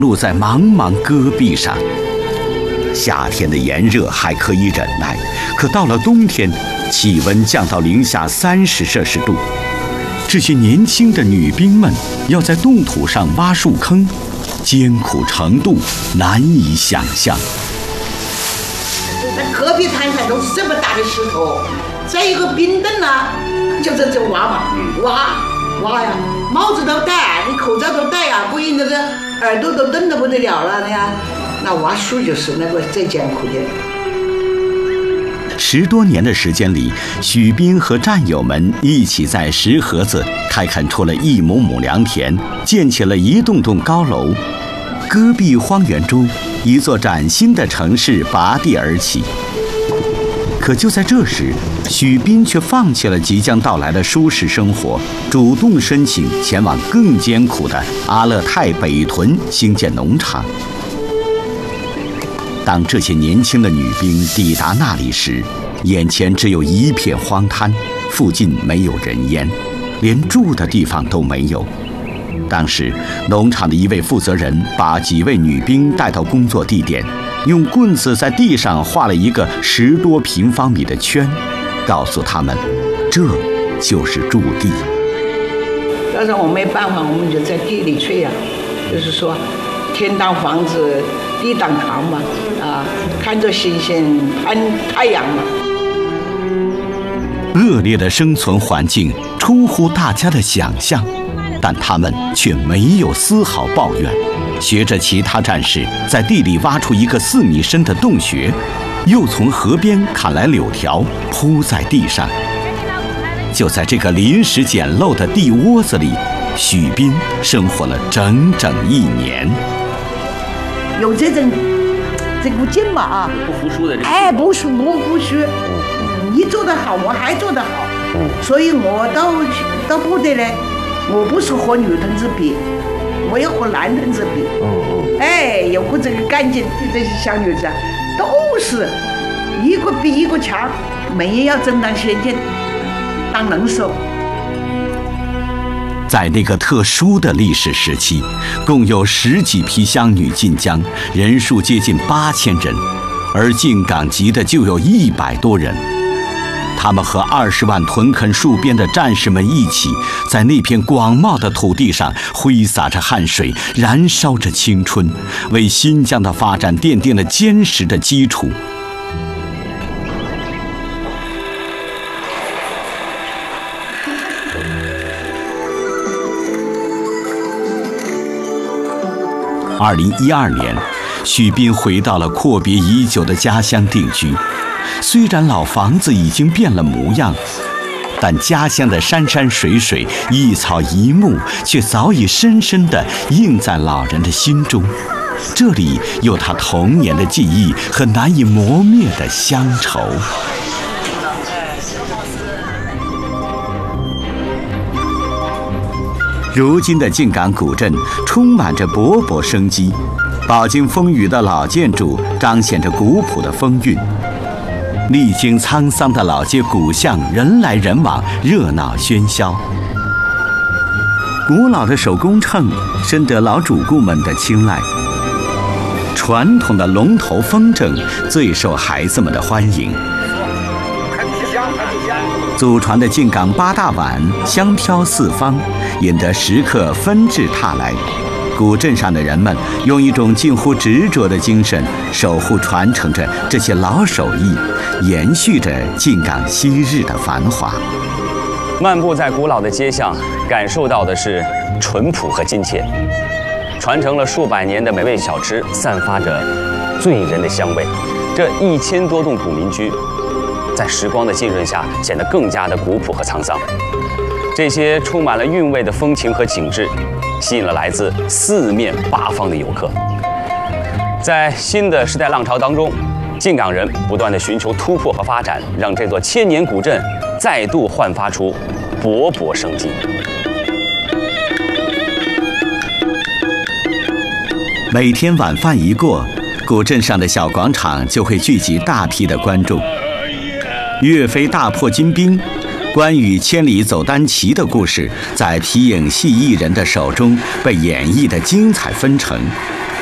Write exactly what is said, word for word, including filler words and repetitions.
露在茫茫戈壁上。夏天的炎热还可以忍耐，可到了冬天，气温降到零下三十摄氏度。这些年轻的女兵们要在冻土上挖树坑，艰苦程度难以想象。 那戈壁滩上都是这么大的石头，再一个冰墩呢，就这这挖嘛，挖挖呀，帽子都戴，你口罩都戴呀，不然那个耳朵都冻得不得了了呀。那挖树就是那个最艰苦的。 十多年的时间里，许斌和战友们一起在石河子开垦出了一亩亩良田，建起了一栋栋高楼。戈壁荒原中，一座崭新的城市拔地而起。可就在这时，许斌却放弃了即将到来的舒适生活，主动申请前往更艰苦的阿勒泰北屯兴建农场。当这些年轻的女兵抵达那里时，眼前只有一片荒滩，附近没有人烟，连住的地方都没有。当时，农场的一位负责人把几位女兵带到工作地点，用棍子在地上画了一个十多平方米的圈，告诉他们，这就是驻地。 要是我没办法，我们就在地里睡呀、啊，就是说，天当房子，地当床嘛，啊，看着星星，看太阳嘛。 恶劣的生存环境出乎大家的想象，但他们却没有丝毫抱怨，学着其他战士在地里挖出一个四米深的洞穴，又从河边砍来柳条铺在地上。就在这个临时简陋的地窝子里，许斌生活了整整一年。 有这种这股劲嘛啊！ 不服输的这个。 哎，不服不服输，你做得好，我还做得好，所以我到到部队呢，我不是和女同志比，我要和男同志比。哎，有个这个干劲，这些小女子都是一个比一个强，没人要争当先进，当能手。 在那个特殊的历史时期，共有十几批乡女进疆，人数接近八千人，而进港籍的就有一百多人。他们和二十万屯垦戍边的战士们一起，在那片广袤的土地上挥洒着汗水，燃烧着青春，为新疆的发展奠定了坚实的基础。二零一二年，许斌回到了阔别已久的家乡定居。虽然老房子已经变了模样，但家乡的山山水水、一草一木却早已深深地印在老人的心中。这里有他童年的记忆和难以磨灭的乡愁。如今的进港古镇充满着勃勃生机，饱经风雨的老建筑彰显着古朴的风韵。历经沧桑的老街古巷，人来人往，热闹喧嚣。古老的手工秤深得老主顾们的青睐，传统的龙头风筝最受孩子们的欢迎。祖传的进港八大碗香飘四方，引得食客纷至沓来。古镇上的人们用一种近乎执着的精神，守护传承着这些老手艺，延续着进港昔日的繁华。 漫步在古老的街巷，感受到的是淳朴和亲切。传承了数百年的美味小吃，散发着醉人的香味。这一千多栋古民居，在时光的浸润下，显得更加的古朴和沧桑。这些充满了韵味的风情和景致，吸引了来自四面八方的游客。在新的时代浪潮当中，进港人不断地寻求突破和发展，让这座千年古镇再度焕发出勃勃生机。 每天晚饭一过，古镇上的小广场就会聚集大批的观众。岳飞大破金兵，关羽千里走单骑的故事，在皮影戏艺人的手中被演绎得精彩纷呈。